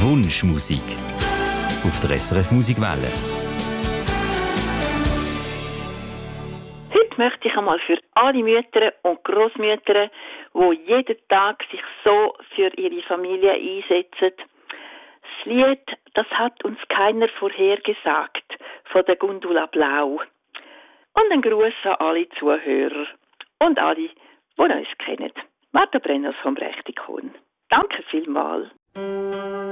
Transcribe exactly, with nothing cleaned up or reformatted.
Wunschmusik auf der S R F Musikwelle. Heute möchte ich einmal für alle Mütter und Großmütter, die jeden Tag sich so für ihre Familie einsetzen. Das Lied, das hat uns keiner vorhergesagt, von der Gundula Blau. Und ein Gruß an alle Zuhörer und alle, die uns kennen. Martha Brenners vom Rechtikon. Danke vielmals.